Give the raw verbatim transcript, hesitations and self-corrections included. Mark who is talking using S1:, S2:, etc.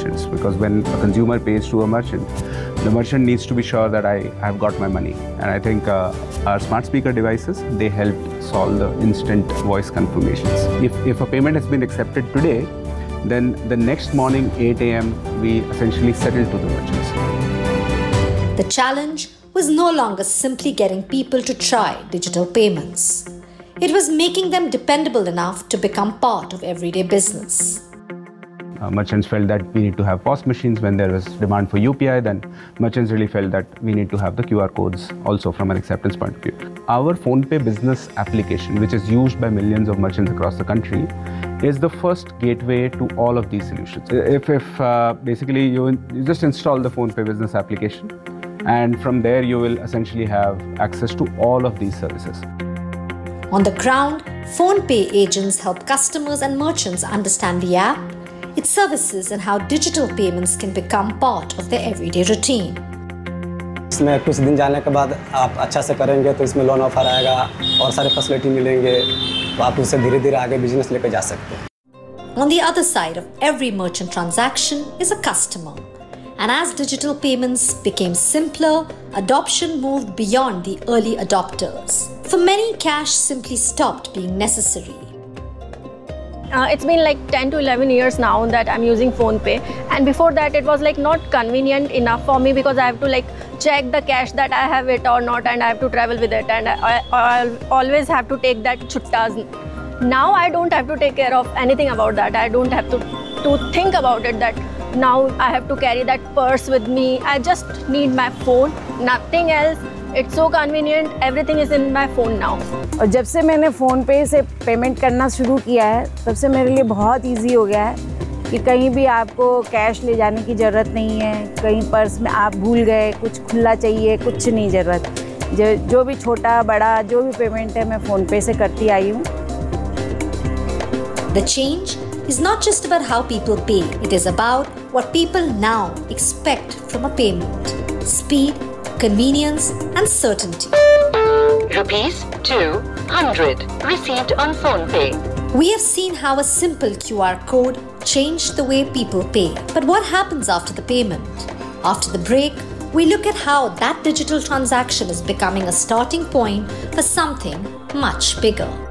S1: merchants, because when a consumer pays to a merchant, the merchant needs to be sure that I have got my money. And I think uh, our smart speaker devices, they helped solve the instant voice confirmations. If, if a payment has been accepted today, then the next morning, eight A M, we essentially settle to the merchants.
S2: The challenge was no longer simply getting people to try digital payments. It was making them dependable enough to become part of everyday business.
S1: Uh, merchants felt that we need to have POS machines. When there was demand for U P I, then merchants really felt that we need to have the Q R codes also from an acceptance point of view. Our PhonePe business application, which is used by millions of merchants across the country, is the first gateway to all of these solutions. If, if uh, basically you, you just install the PhonePe business application, and from there you will essentially have access to all of these services.
S2: On the ground, PhonePe agents help customers and merchants understand the app, its services, and how digital payments can become part of their everyday routine.
S3: इसमें कुछ दिन जाने के बाद आप अच्छा से करेंगे तो इसमें लोन ऑफर आएगा और सारे फैसिलिटी मिलेंगे तो आप उससे धीरे-धीरे आगे बिजनेस लेकर जा सकते हैं.
S2: On the other side of every merchant transaction is a customer. And as digital payments became simpler, adoption moved beyond the early adopters. For many, cash simply stopped being necessary.
S4: Uh, it's been like ten to eleven years now that I'm using PhonePe, and before that it was like not convenient enough for me because I have to like check the cash that I have it or not, and I have to travel with it, and I, I always have to take that chuttas. Now I don't have to take care of anything about that. I don't have to, to think about it that now I have to carry that purse with me. I just need my phone, nothing else. It's so convenient. Everything is in my phone now.
S5: और जब से मैंने PhonePe से payment करना शुरू किया है, तब से मेरे लिए बहुत इजी हो गया है कि कहीं भी आपको कैश ले जाने की ज़रूरत नहीं है, कहीं पर्स में आप भूल गए, कुछ खुला चाहिए, कुछ नहीं ज़रूरत. जो जो भी छोटा बड़ा जो भी पेमेंट है मैं फ़ोनपे से करती आई हूँ.
S2: The change is not just about how people pay. It is about what people now expect from a payment. Speed, convenience and certainty.
S6: Rupees two hundred received on PhonePe.
S2: We have seen how a simple Q R code changed the way people pay. But what happens after the payment? After the break, we look at how that digital transaction is becoming a starting point for something much bigger.